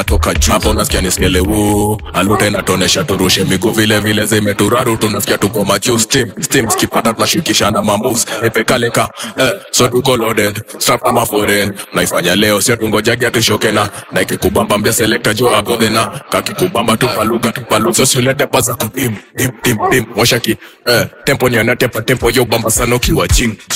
toka juu. Hapo unasikia ni skele woo. Alute inatonesha turushe miguu vile vile zimeturaru. Tunasikia tuko machu steam skipata tunashikisha na mamoves. Epe kaleka so tuko loaded. Strap na maforeign. Naifanya leo sio tungojagia tushoke na ikikubamba mbia selector juu agodena. Kakikubamba tupaluga so silete baza kutim. Washaki tempo nyana tempo yo bamba sana ukiwa ching.